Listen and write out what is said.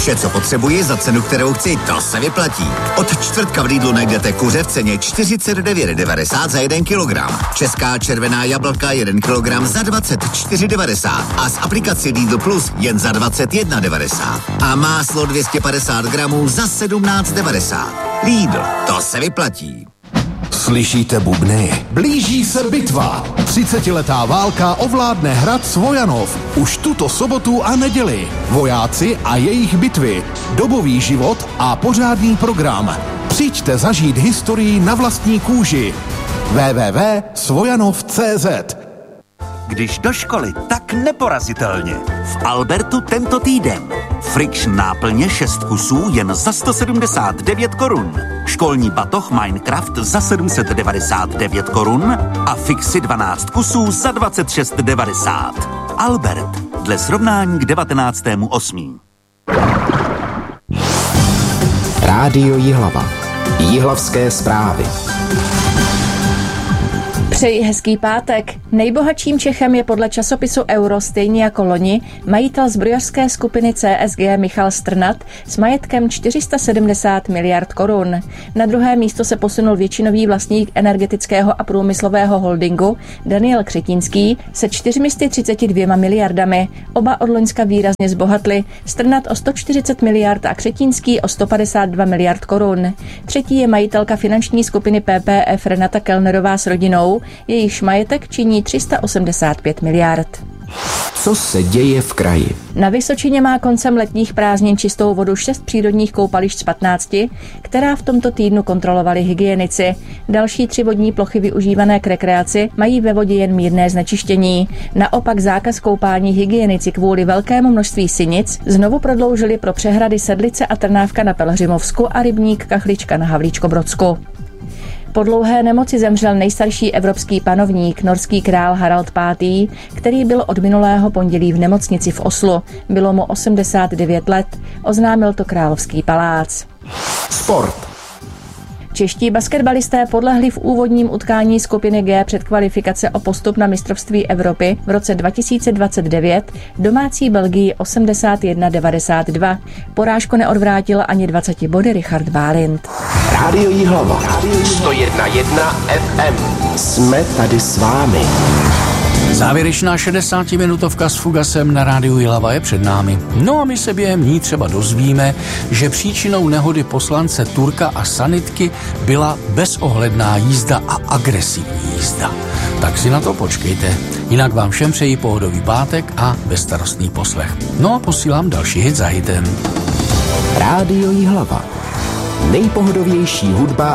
Vše, co potřebuji za cenu, kterou chci, to se vyplatí. Od čtvrtka v Lidlu najdete kuře v ceně 49,90 za 1 kilogram. Česká červená jablka 1 kilogram za 24,90 a z aplikaci Lidl Plus jen za 21,90. A máslo 250 gramů za 17,90. Lidl, to se vyplatí. Slyšíte bubny? Blíží se bitva. 30letá válka ovládne hrad Svojanov. Už tuto sobotu a neděli. Vojáci a jejich bitvy. Dobový život a pořádný program. Přijďte zažít historii na vlastní kůži. www.svojanov.cz. Když do školy, tak neporazitelně. V Albertu tento týden. Friction náplně 6 kusů jen za 179 korun. Školní batoh Minecraft za 799 korun a Fixy 12 kusů za 26,90. Albert, dle srovnání k 19.8. Rádio Jihlava. Jihlavské zprávy. Přeji hezký pátek. Nejbohatším Čechem je podle časopisu Euro stejně jako loni majitel zbrojařské skupiny CSG Michal Strnad s majetkem 470 miliard korun. Na druhé místo se posunul většinový vlastník energetického a průmyslového holdingu Daniel Křetínský se 432 miliardami. Oba od loňska výrazně zbohatli. Strnad o 140 miliard a Křetínský o 152 miliard korun. Třetí je majitelka finanční skupiny PPF Renata Kellnerová s rodinou, jejichž majetek činí 385 miliard. Co se děje v kraji? Na Vysočině má koncem letních prázdnin čistou vodu 6 přírodních koupališť z 15, která v tomto týdnu kontrolovali hygienici. Další 3 vodní plochy využívané k rekreaci mají ve vodě jen mírné znečištění. Naopak zákaz koupání hygienici kvůli velkému množství sinic znovu prodloužili pro přehrady Sedlice a Trnávka na Pelhřimovsku a rybník Kachlička na Havlíčkobrodsku. Po dlouhé nemoci zemřel nejstarší evropský panovník, norský král Harald V., který byl od minulého pondělí v nemocnici v Oslu. Bylo mu 89 let, oznámil to Královský palác. Sport. Čeští basketbalisté podlehli v úvodním utkání skupiny G předkvalifikace o postup na mistrovství Evropy v roce 2029 domácí Belgii 81-92. Porážku neodvrátil ani 20 body Richard Bálint. Rádio Jihlava. 101,1 FM. Jsme tady s vámi. Závěrečná 60-minutovka s Fugasem na rádiu Jihlava je před námi. No a my se během ní třeba dozvíme, že příčinou nehody poslance Turka a sanitky byla bezohledná jízda a agresivní jízda. Tak si na to počkejte. Jinak vám všem přeji pohodový pátek a bezstarostný poslech. No a posílám další hit za hitem. Rádio Jihlava. Nejpohodovější hudba